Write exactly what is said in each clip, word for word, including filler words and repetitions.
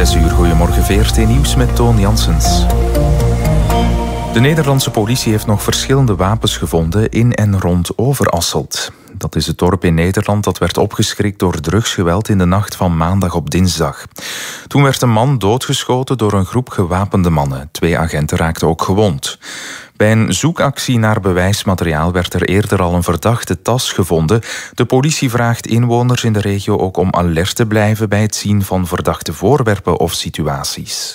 zes uur, goedemorgen V R T Nieuws met Toon Janssens. De Nederlandse politie heeft nog verschillende wapens gevonden in en rond Overasselt. Dat is het dorp in Nederland dat werd opgeschrikt door drugsgeweld in de nacht van maandag op dinsdag. Toen werd een man doodgeschoten door een groep gewapende mannen. Twee agenten raakten ook gewond. Bij een zoekactie naar bewijsmateriaal werd er eerder al een verdachte tas gevonden. De politie vraagt inwoners in de regio ook om alert te blijven bij het zien van verdachte voorwerpen of situaties.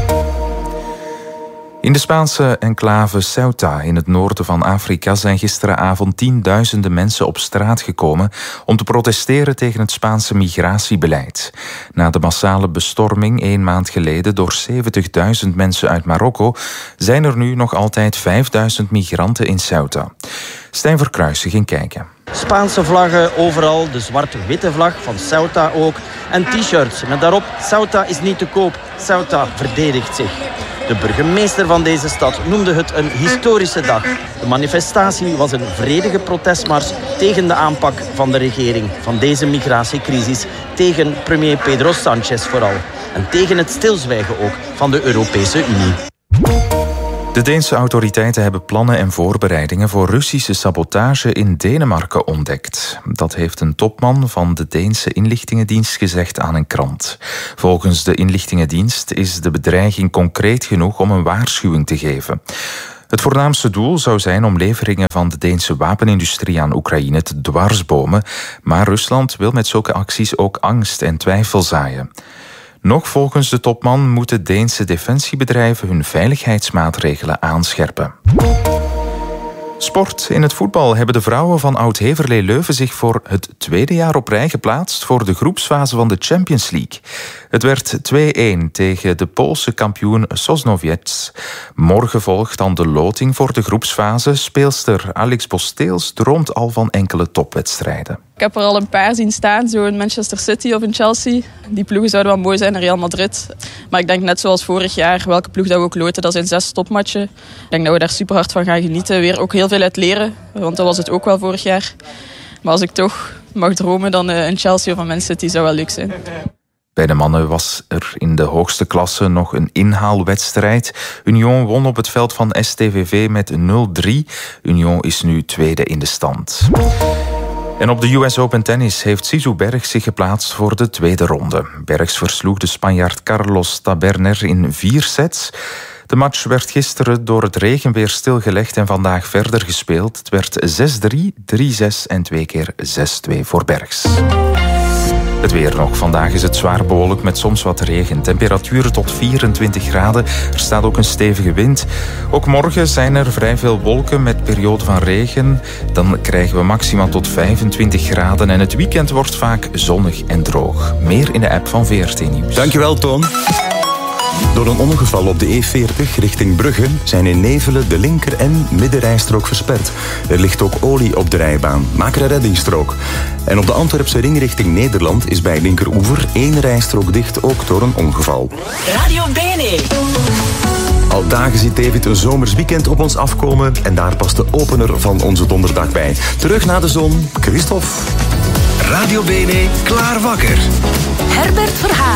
In de Spaanse enclave Ceuta in het noorden van Afrika zijn gisteravond tienduizenden mensen op straat gekomen om te protesteren tegen het Spaanse migratiebeleid. Na de massale bestorming één maand geleden door zeventigduizend mensen uit Marokko zijn er nu nog altijd vijfduizend migranten in Ceuta. Stijn Verkruijsen ging kijken. Spaanse vlaggen overal, de zwart-witte vlag van Ceuta ook. En t-shirts met daarop: Ceuta is niet te koop, Ceuta verdedigt zich. De burgemeester van deze stad noemde het een historische dag. De manifestatie was een vredige protestmars tegen de aanpak van de regering van deze migratiecrisis, tegen premier Pedro Sánchez vooral. En tegen het stilzwijgen ook van de Europese Unie. De Deense autoriteiten hebben plannen en voorbereidingen voor Russische sabotage in Denemarken ontdekt. Dat heeft een topman van de Deense inlichtingendienst gezegd aan een krant. Volgens de inlichtingendienst is de bedreiging concreet genoeg om een waarschuwing te geven. Het voornaamste doel zou zijn om leveringen van de Deense wapenindustrie aan Oekraïne te dwarsbomen, maar Rusland wil met zulke acties ook angst en twijfel zaaien. Nog volgens de topman moeten Deense defensiebedrijven hun veiligheidsmaatregelen aanscherpen. Sport. In het voetbal hebben de vrouwen van Oud-Heverlee Leuven zich voor het tweede jaar op rij geplaatst voor de groepsfase van de Champions League. Het werd twee-een tegen de Poolse kampioen Sosnowiec. Morgen volgt dan de loting voor de groepsfase. Speelster Alex Bosteels droomt al van enkele topwedstrijden. Ik heb er al een paar zien staan, zo in Manchester City of in Chelsea. Die ploegen zouden wel mooi zijn in Real Madrid. Maar ik denk net zoals vorig jaar, welke ploeg dat we ook loten, dat zijn zes topmatchen. Ik denk dat we daar super hard van gaan genieten. Weer ook heel veel uit leren, want dat was het ook wel vorig jaar. Maar als ik toch mag dromen, dan in Chelsea of in Man City zou wel leuk zijn. Bij de mannen was er in de hoogste klasse nog een inhaalwedstrijd. Union won op het veld van S T V V met nul drie. Union is nu tweede in de stand. En op de U S Open Tennis heeft Zizou Bergs zich geplaatst voor de tweede ronde. Bergs versloeg de Spanjaard Carlos Taberner in vier sets. De match werd gisteren door het regenweer stilgelegd en vandaag verder gespeeld. Het werd zes drie, drie zes en twee keer zes twee voor Bergs. Het weer nog. Vandaag is het zwaar bewolkt met soms wat regen. Temperaturen tot vierentwintig graden. Er staat ook een stevige wind. Ook morgen zijn er vrij veel wolken met periode van regen. Dan krijgen we maximaal tot vijfentwintig graden. En het weekend wordt vaak zonnig en droog. Meer in de app van V R T Nieuws. Dankjewel, Toon. Door een ongeval op de E veertig richting Brugge zijn in Nevelen de linker- en middenrijstrook versperd. Er ligt ook olie op de rijbaan. Maak er een reddingsstrook. En op de Antwerpse ring richting Nederland is bij linkeroever één rijstrook dicht, ook door een ongeval. Radio B N E. Al dagen ziet David een zomers weekend op ons afkomen en daar past de opener van onze donderdag bij. Terug naar de zon, Christophe. Radio B N E, klaar wakker. Herbert Verhaar.